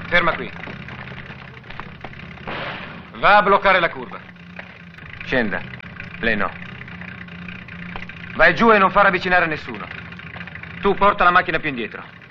Ferma qui. Va a bloccare la curva. Scenda. Lei no. Vai giù e non far avvicinare nessuno. Tu porta la macchina più indietro.